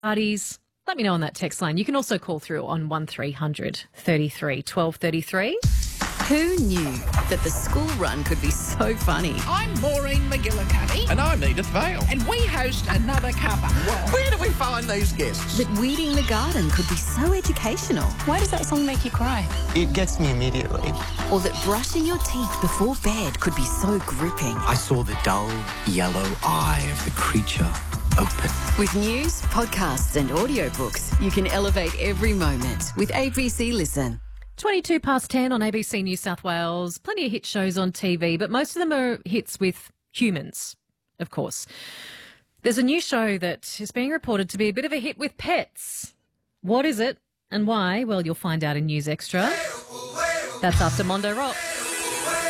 parties? Let me know on that text line. You can also call through on 1300 33 1233. Who knew that the school run could be so funny? I'm Maureen McGillicuddy. And I'm Edith Vale. And we host Another Cuppa. Well, Where do we find these guests? That weeding the garden could be so educational. Why does that song make you cry? It gets me immediately. Or that brushing your teeth before bed could be so gripping. I saw the dull yellow eye of the creature open. With news, podcasts and audiobooks, you can elevate every moment with ABC Listen. 22 past 10 on ABC New South Wales. Plenty of hit shows on TV, but most of them are hits with humans, of course. There's a new show that is being reported to be a bit of a hit with pets. What is it and why? Well, you'll find out in News Extra. That's after Mondo Rock.